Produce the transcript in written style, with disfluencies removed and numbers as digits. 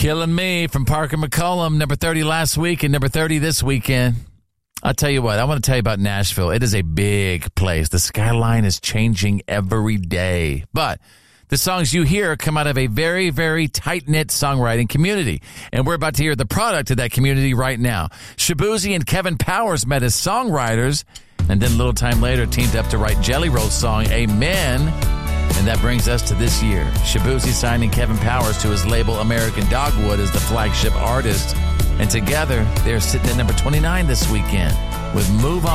Killing Me from Parker McCollum, number 30 last week and number 30 this weekend. I'll tell you what, I want to tell you about Nashville. It is a big place. The skyline is changing every day. But the songs you hear come out of a very, very tight-knit songwriting community. And we're about to hear the product of that community right now. Shaboozey and Kevin Powers met as songwriters, and then a little time later teamed up to write Jelly Roll's song, Amen. And that brings us to this year. Shaboozey signing Kevin Powers to his label American Dogwood as the flagship artist. And together, they're sitting at number 29 this weekend with Move On.